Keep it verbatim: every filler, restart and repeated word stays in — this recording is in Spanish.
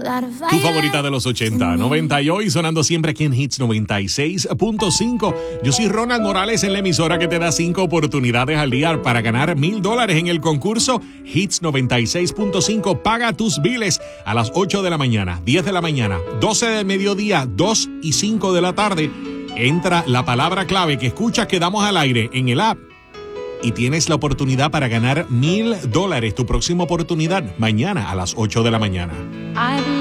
Tu favorita de los ochenta, noventa y hoy sonando siempre aquí en Hits noventa y seis punto cinco. Yo soy Ronald Morales en la emisora que te da cinco oportunidades al día para ganar mil dólares en el concurso Hits noventa y seis punto cinco. Paga tus biles a las ocho de la mañana, diez de la mañana, doce del mediodía, dos y cinco de la tarde. Entra la palabra clave que escuchas que damos al aire en el app y tienes la oportunidad para ganar mil dólares. Tu próxima oportunidad mañana a las ocho de la mañana.